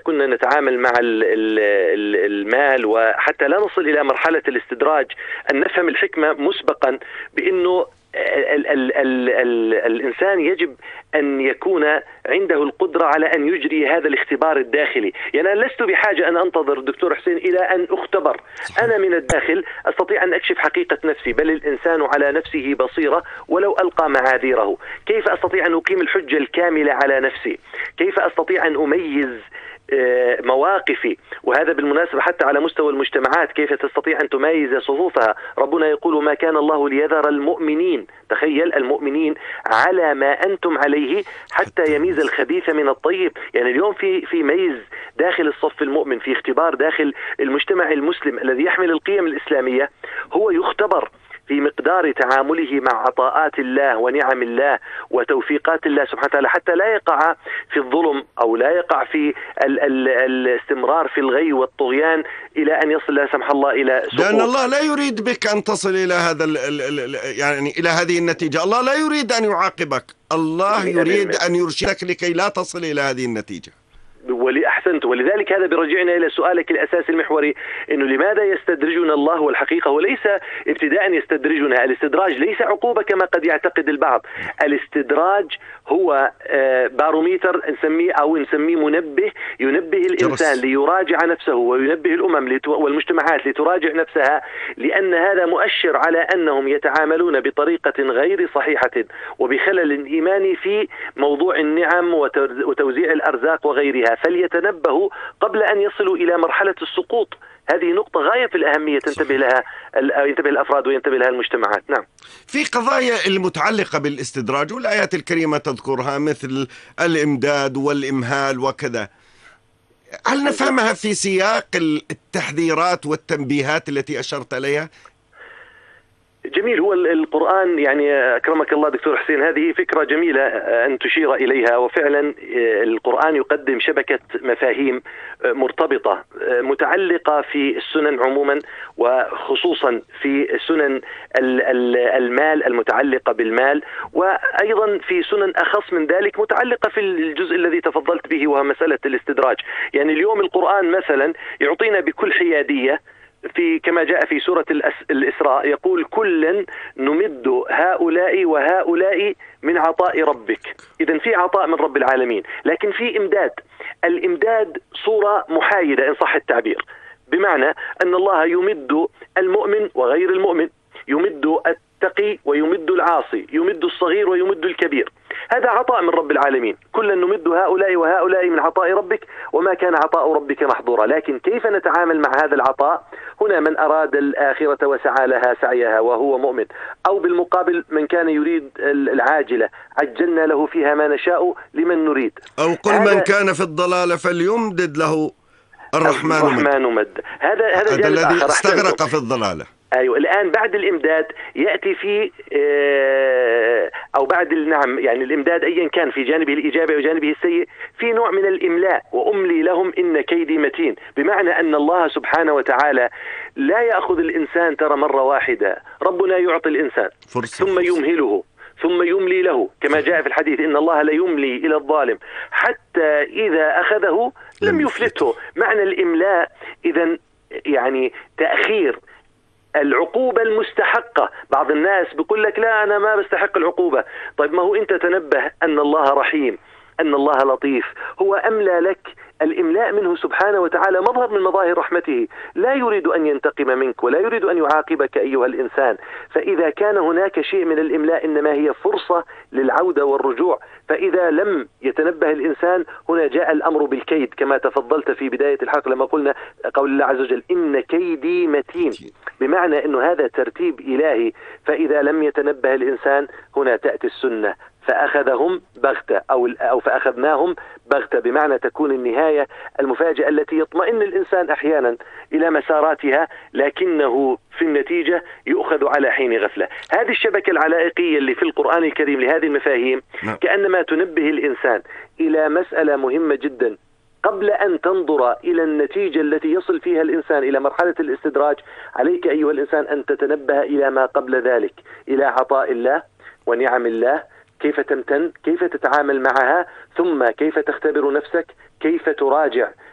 كنا نتعامل مع المال وحتى لا نصل إلى مرحلة الاستدراج أن نفهم الحكمة مسبقا بأنه الإنسان يجب أن يكون عنده القدرة على أن يجري هذا الاختبار الداخلي. يعني أنا لست بحاجة أن أنتظر دكتور حسين إلى أن أختبر. أنا من الداخل أستطيع أن أكشف حقيقة نفسي، بل الإنسان على نفسه بصيرة ولو ألقى معاذيره. كيف أستطيع أن أقيم الحجة الكاملة على نفسي؟ كيف أستطيع أن أميز مواقفي؟ وهذا بالمناسبة حتى على مستوى المجتمعات، كيف تستطيع أن تميز صفوفها؟ ربنا يقول ما كان الله ليذر المؤمنين، تخيل، المؤمنين على ما أنتم عليه حتى يميز الخبيث من الطيب. يعني اليوم في ميز داخل الصف المؤمن، في اختبار داخل المجتمع المسلم الذي يحمل القيم الإسلامية، هو يختبر في مقدار تعامله مع عطاءات الله ونعم الله وتوفيقات الله سبحانه وتعالى، حتى لا يقع في الظلم أو لا يقع في الاستمرار في الغي والطغيان إلى أن يصل لا سمح الله إلى سقوط. لأن الله لا يريد بك أن تصل إلى هذا يعني إلى هذه النتيجة. الله لا يريد أن يعاقبك، الله يريد أن يرشدك لكي لا تصل إلى هذه النتيجة. أحسنت. ولذلك هذا برجعنا إلى سؤالك الأساسي المحوري، إنه لماذا يستدرجنا الله؟ والحقيقة هو ليس ابتداء يستدرجنا، الاستدراج ليس عقوبة كما قد يعتقد البعض. الاستدراج هو باروميتر نسميه أو نسميه منبه، ينبه الإنسان ليراجع نفسه، وينبه الأمم والمجتمعات لتراجع نفسها، لأن هذا مؤشر على أنهم يتعاملون بطريقة غير صحيحة وبخلل إيماني في موضوع النعم وتوزيع الأرزاق وغيرها، فليتنبهوا قبل أن يصلوا إلى مرحلة السقوط. هذه نقطة غاية في الأهمية ينتبه الأفراد وينتبه لها المجتمعات. نعم. في قضايا المتعلقة بالاستدراج والآيات الكريمة تذكرها مثل الإمداد والإمهال وكذا، هل نفهمها في سياق التحذيرات والتنبيهات التي أشرت إليها؟ جميل. هو القرآن، يعني أكرمك الله دكتور حسين، هذه فكرة جميلة أن تشير إليها. وفعلا القرآن يقدم شبكة مفاهيم مرتبطة متعلقة في السنن عموما، وخصوصا في سنن المال المتعلقة بالمال، وأيضا في سنن أخص من ذلك متعلقة في الجزء الذي تفضلت به وهو مسألة الاستدراج. يعني اليوم القرآن مثلا يعطينا بكل حيادية كما جاء في سورة الإسراء، يقول كلا نمد هؤلاء وهؤلاء من عطاء ربك. إذن في عطاء من رب العالمين، لكن في إمداد. الإمداد صورة محايدة إن صح التعبير، بمعنى أن الله يمد المؤمن وغير المؤمن، يمد التقي ويمد العاصي، يمد الصغير ويمد الكبير. هذا عطاء من رب العالمين. كلا نمد هؤلاء وهؤلاء من عطاء ربك وما كان عطاء ربك محظورا. لكن كيف نتعامل مع هذا العطاء؟ هنا من أراد الآخرة وسعى لها سعيها وهو مؤمن، أو بالمقابل من كان يريد العاجلة عجلنا له فيها ما نشاء لمن نريد. أو قل من كان في الضلالة فليمدد له الرحمن مد. هذا الذي استغرق في الضلالة. أيوة. الآن بعد الإمداد يأتي في أو بعد النعم، يعني الإمداد أيا كان في جانبه الإيجابي وجانبه السيء، في نوع من الإملاء، وأملي لهم إن كيدي متين، بمعنى أن الله سبحانه وتعالى لا يأخذ الإنسان ترى مرة واحدة. ربنا يعطي الإنسان ثم يمهله ثم يملي له، كما جاء في الحديث إن الله لا يملي إلى الظالم حتى إذا أخذه لم يفلته. معنى الإملاء إذن يعني تأخير العقوبة المستحقة. بعض الناس بيقول لك لا أنا ما بستحق العقوبة. طيب ما هو أنت تنبه أن الله رحيم، أن الله لطيف، هو أملى لك. الإملاء منه سبحانه وتعالى مظهر من مظاهر رحمته، لا يريد أن ينتقم منك ولا يريد أن يعاقبك أيها الإنسان. فإذا كان هناك شيء من الإملاء إنما هي فرصة للعودة والرجوع. فإذا لم يتنبه الإنسان هنا جاء الأمر بالكيد، كما تفضلت في بداية الحلقة لما قلنا قول الله عز وجل إن كيدي متين، بمعنى أنه هذا ترتيب إلهي. فإذا لم يتنبه الإنسان هنا تأتي السنة فأخذهم بغتة أو فأخذناهم بغتة، بمعنى تكون النهاية المفاجئة التي يطمئن الإنسان أحيانا إلى مساراتها، لكنه في النتيجة يؤخذ على حين غفلة. هذه الشبكة العلائقية اللي في القرآن الكريم لهذه المفاهيم كأنما تنبه الإنسان إلى مسألة مهمة جدا. قبل أن تنظر إلى النتيجة التي يصل فيها الإنسان إلى مرحلة الاستدراج، عليك أيها الإنسان أن تتنبه إلى ما قبل ذلك، إلى عطاء الله ونعم الله، كيف تمتن، كيف تتعامل معها، ثم كيف تختبر نفسك، كيف تراجع